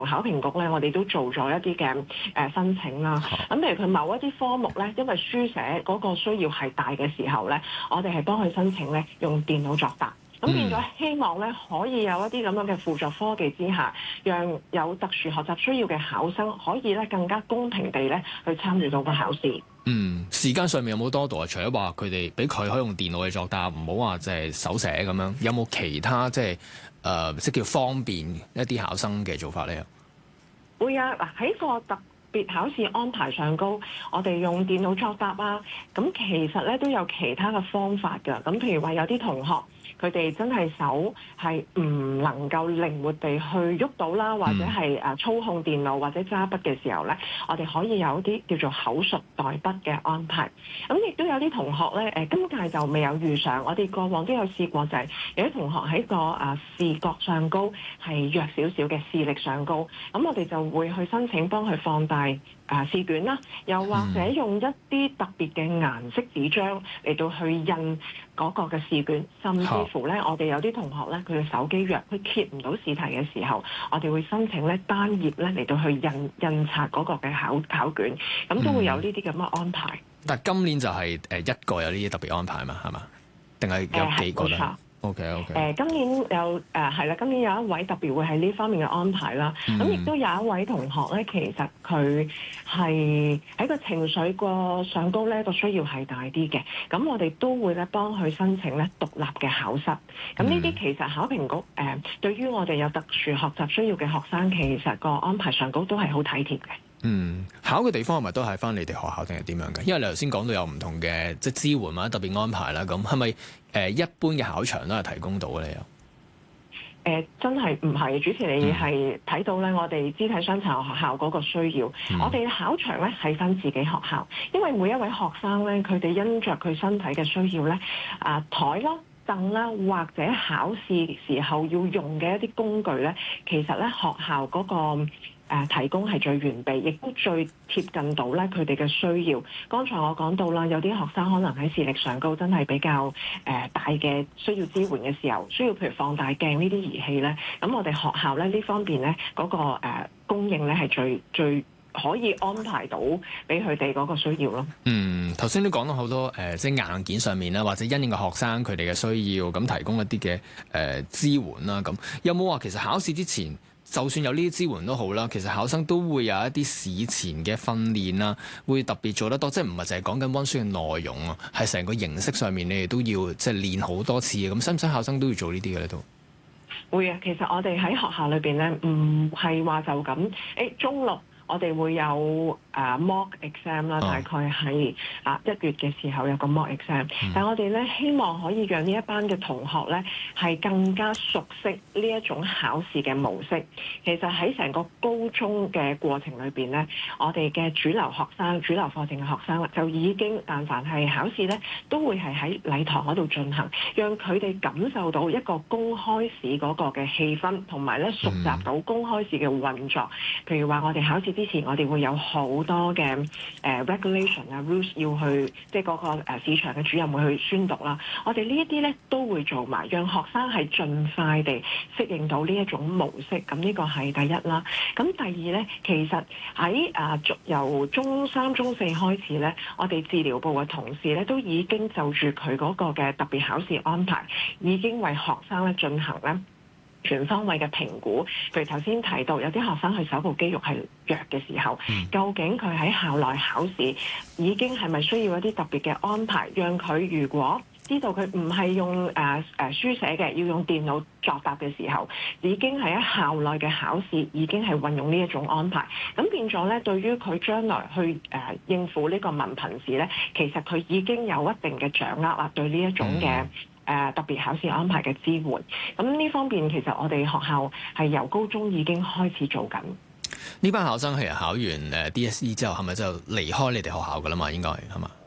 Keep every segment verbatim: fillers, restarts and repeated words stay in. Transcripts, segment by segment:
考評局咧，我哋都做咗一啲嘅誒申請啦。咁譬如佢某一啲科目咧，因為書寫嗰個需要係大嘅時候咧，我哋係幫佢申請咧用電腦作答。咁變咗希望咧，可以有一啲咁樣嘅輔助科技之下，讓有特殊學習需要嘅考生可以咧更加公平地咧去參與到個考試。 嗯，時間上面有冇多度啊？除咗話佢哋俾佢可以用電腦去作答，唔好話即係手寫咁樣，有冇其他即係誒即叫方便一啲考生嘅做法咧？ 會啊！嗱，喺個特別考試安排上高，我哋用電腦作答啊，咁其實咧都有其他嘅方法㗎。咁譬如話有啲同學，佢哋真係手係唔能夠靈活地去喐到啦，或者係誒操控電腦或者揸筆嘅時候咧，我哋可以有一啲叫做口述代筆嘅安排。咁亦都有啲同學咧，誒今屆就未有遇上，我哋過往都有試過，就係有啲同學喺個誒視覺上高係弱少少嘅視力上高，咁我哋就會去申請幫佢放大誒試卷啦，又或者用一啲特別嘅顏色紙張嚟到去印嗰個嘅試卷，甚至乎咧，我哋有啲同學咧，佢嘅手機弱，佢揭唔到試題嘅時候，我哋會申請咧單頁咧嚟到去印印刷嗰個嘅考考卷，咁都會有呢啲咁嘅安排。嗯、 但係今年就係誒一個有呢啲特別安排嘛，係嘛？定係有幾個咧？呃 OK OK。誒、呃、今年有誒係啦，今年有一位特別會係呢方面嘅安排啦。咁亦、嗯、都有一位同學咧，其實佢係喺個情緒個上高咧個需要係大啲嘅。咁我哋都會咧幫佢申請咧獨立嘅考室。咁呢啲其實考評局誒、呃、對於我哋有特殊學習需要嘅學生，其實個安排上高都係好體貼嘅。嗯，考嘅地方係咪都係翻你哋學校定係點樣嘅？因為你頭先講到有唔同嘅即係支援或者特別安排啦，咁係咪誒一般嘅考場都係提供到嘅咧？又誒真係唔係，主持你係睇到咧，我哋肢體傷殘學校嗰個需要，嗯、我哋考場咧係分自己學校，因為每一位學生咧，佢哋因着佢身體嘅需要咧，啊台啦、凳啦，或者考試時候要用嘅一啲工具咧，其實咧學校嗰、嗰個。誒提供係最完備，亦都最貼近到咧佢哋嘅需要。剛才我講到啦，有啲學生可能喺視力上高真係比較誒、呃、大嘅需要支援嘅時候，需要譬如放大鏡呢啲儀器咧，咁我哋學校咧呢方面咧嗰、嗰個誒、呃、供應咧係最最可以安排到俾佢哋嗰個需要咯。嗯， 頭先都講到好多誒、呃，即係硬件上面啦，或者因應個學生佢哋嘅需要，咁提供一啲嘅誒支援啦。咁有冇話其實考試之前，就算有呢啲支援都好啦，其實考生都會有一啲試前嘅訓練啦，會特別做得多，即係唔係淨係講緊溫書嘅內容啊，係成個形式上面你哋都要即係練好多次嘅。咁使唔使考生都要做呢啲嘅咧？都會啊，其實我哋喺學校裏邊咧，唔係話就咁，誒、欸、中六。我哋會有誒、uh, mock exam 啦，大概係啊一月嘅時候有個 mock exam，、嗯、但係我哋咧希望可以讓呢一班嘅同學咧係更加熟悉呢一種考試嘅模式。其實喺成個高中嘅過程裏邊咧，我哋嘅主流學生、主流課程嘅學生就已經但凡係考試咧，都會係喺禮堂嗰度進行，讓佢哋感受到一個公開試嗰個嘅氣氛，同埋咧熟習到公開試嘅運作。譬如話我哋考試之前，我哋會有好多嘅誒、呃、regulation 啊 rules 要去，即係嗰個誒試場嘅主任會去宣讀啦。我哋呢一啲咧都會做埋，讓學生係盡快地適應到呢一種模式。咁呢個係第一啦。咁第二咧，其實喺啊、呃、由中三、中四開始咧，我哋治療部嘅同事咧都已經就住佢嗰個嘅特別考試安排，已經為學生咧進行咧全方位嘅評估。譬如頭先提到有啲學生佢手部肌肉係弱嘅時候，嗯、究竟佢喺校內考試已經係咪需要一啲特別嘅安排，讓佢如果知道佢唔係用誒誒、呃呃、書寫嘅，要用電腦作答嘅時候，已經係喺校內嘅考試已經係運用呢一種安排。咁變咗咧，對於佢將來去誒、呃、應付呢個文憑試咧，其實佢已經有一定嘅掌握啦，對呢一種嘅。嗯誒、呃、特別考試安排嘅支援，咁呢方面其實我哋學校係由高中已經開始做緊。 呢班考生係考完誒 D S E 之後，係咪就離開你哋學校噶啦嘛？應該係嘛？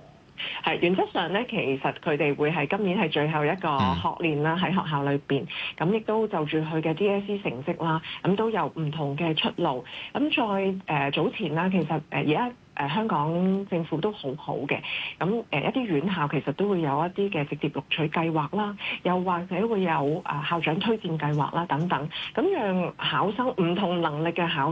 係原則上咧，其實佢哋會係今年係最後一個學年啦，喺學校裏邊，咁亦都就住佢嘅 D S E 成績啦，咁都有唔同嘅出路。咁再誒、呃、早前啦，其實誒而家誒香港政府都好好嘅，咁誒、呃、一啲院校其實都會有一啲嘅直接錄取計劃啦，又或者會有啊校長推薦計劃啦等等，咁讓考生唔同能力嘅考